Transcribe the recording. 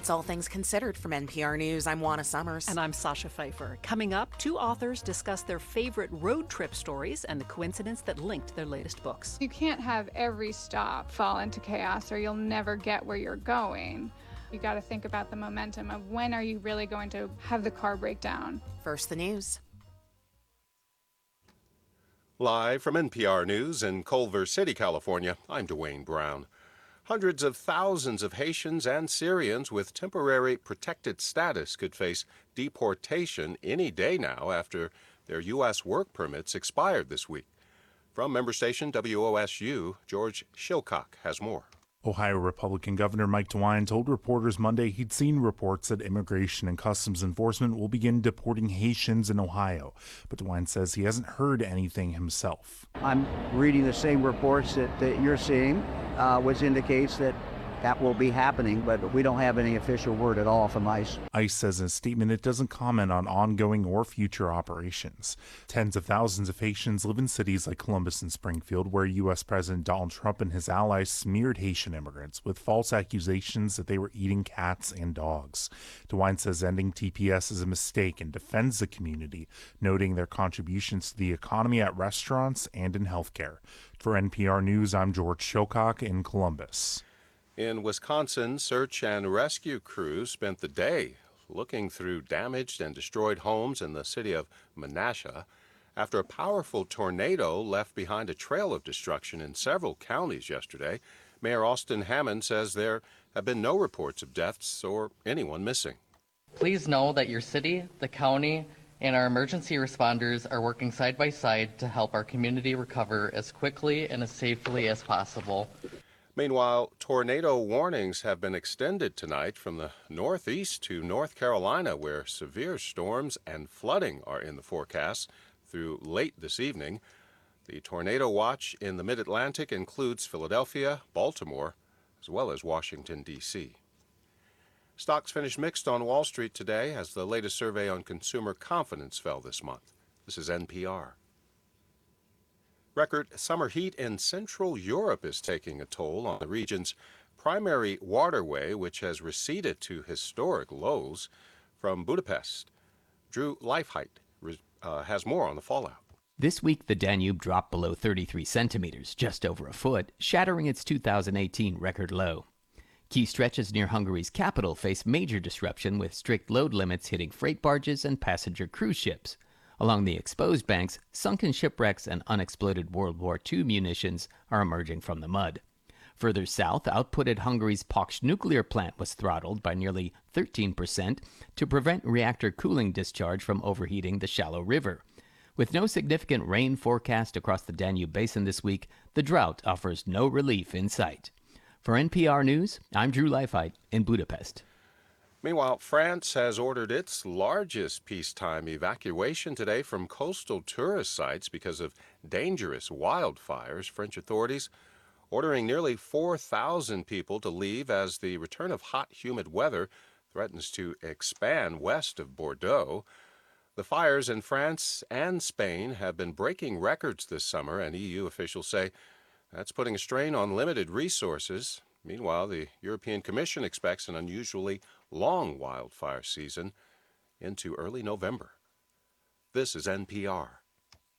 It's All Things Considered from NPR News. I'm Juana Summers. And I'm Sasha Pfeiffer. Coming up, two authors discuss their favorite road trip stories and the coincidence that linked their latest books. You can't have every stop fall into chaos or you'll never get where you're going. You got to think about the momentum of when are you really going to have the car break down. First, the news. Live from NPR News in Culver City, California, I'm Dwayne Brown. Hundreds of thousands of Haitians and Syrians with temporary protected status could face deportation any day now after their U.S. work permits expired this week. From member station WOSU, George Shilcock has more. Ohio Republican Governor Mike DeWine told reporters Monday he'd seen reports that Immigration and Customs Enforcement will begin deporting Haitians in Ohio. But DeWine says he hasn't heard anything himself. I'm reading the same reports that you're seeing, which indicates that will be happening, but we don't have any official word at all from ICE. ICE says in a statement it doesn't comment on ongoing or future operations. Tens of thousands of Haitians live in cities like Columbus and Springfield, where U.S. President Donald Trump and his allies smeared Haitian immigrants with false accusations that they were eating cats and dogs. DeWine says ending TPS is a mistake and defends the community, noting their contributions to the economy at restaurants and in healthcare. For NPR News, I'm George Shilcock in Columbus. In Wisconsin, search and rescue crews spent the day looking through damaged and destroyed homes in the city of Menasha after a powerful tornado left behind a trail of destruction in several counties yesterday. Mayor Austin Hammond says there have been no reports of deaths or anyone missing. Please know that your city, the county, and our emergency responders are working side by side to help our community recover as quickly and as safely as possible. Meanwhile, tornado warnings have been extended tonight from the northeast to North Carolina, where severe storms and flooding are in the forecast through late this evening. The tornado watch in the mid-Atlantic includes Philadelphia, Baltimore, as well as Washington, D.C. Stocks finished mixed on Wall Street today as the latest survey on consumer confidence fell this month. This is NPR. Record summer heat in Central Europe is taking a toll on the region's primary waterway, which has receded to historic lows. From Budapest, Drew Leifheit has more on the fallout. This week, the Danube dropped below 33 centimeters, just over a foot, shattering its 2018 record low. Key stretches near Hungary's capital face major disruption, with strict load limits hitting freight barges and passenger cruise ships. Along the exposed banks, sunken shipwrecks and unexploded World War II munitions are emerging from the mud. Further south, output at Hungary's Paks nuclear plant was throttled by nearly 13% to prevent reactor cooling discharge from overheating the shallow river. With no significant rain forecast across the Danube basin this week, the drought offers no relief in sight. For NPR News, I'm Drew Leifheit in Budapest. Meanwhile, France has ordered its largest peacetime evacuation today from coastal tourist sites because of dangerous wildfires. French authorities ordering nearly 4,000 people to leave as the return of hot, humid weather threatens to expand west of Bordeaux. The fires in France and Spain have been breaking records this summer, and EU officials say that's putting a strain on limited resources. Meanwhile, the European Commission expects an unusually long wildfire season into early November. This is NPR.